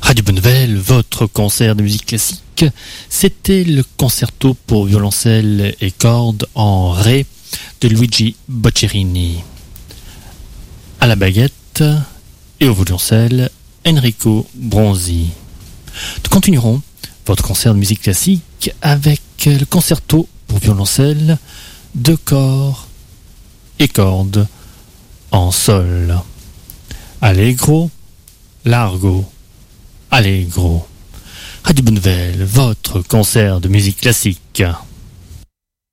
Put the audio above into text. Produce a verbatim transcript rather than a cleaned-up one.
Radio Bonne Nouvelle, votre concert de musique classique, c'était le concerto pour violoncelle et cordes en ré de Luigi Boccherini. À la baguette et au violoncelle, Enrico Bronzi. Nous continuerons votre concert de musique classique avec le concerto pour violoncelle, deux corps et cordes en sol. Allegro, largo, allegro. Radio Bonne Nouvelle, votre concert de musique classique.